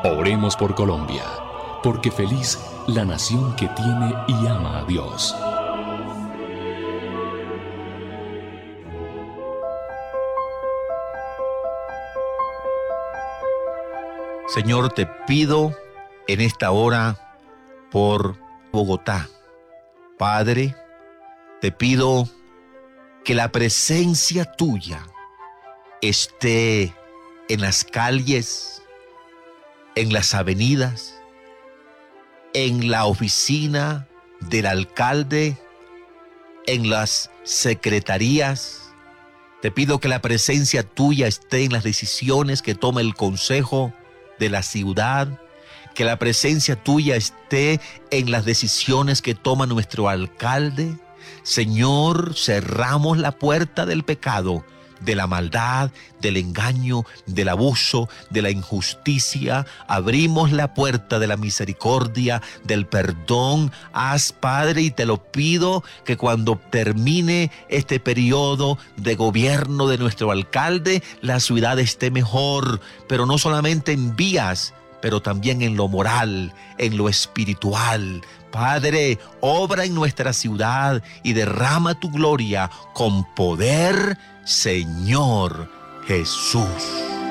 Oremos por Colombia, porque feliz la nación que tiene y ama a Dios. Señor, te pido en esta hora por Bogotá. Padre, te pido que la presencia tuya esté en las calles, en las avenidas, en la oficina del alcalde, en las secretarías. Te pido que la presencia tuya esté en las decisiones que toma el consejo de la ciudad, que la presencia tuya esté en las decisiones que toma nuestro alcalde. Señor, cerramos la puerta del pecado, de la maldad, del engaño, del abuso, de la injusticia. Abrimos la puerta de la misericordia, del perdón. Haz, Padre, y te lo pido, que cuando termine este periodo de gobierno de nuestro alcalde, la ciudad esté mejor, pero no solamente en vías, pero también en lo moral, en lo espiritual. Padre, obra en nuestra ciudad y derrama tu gloria con poder, Señor Jesús.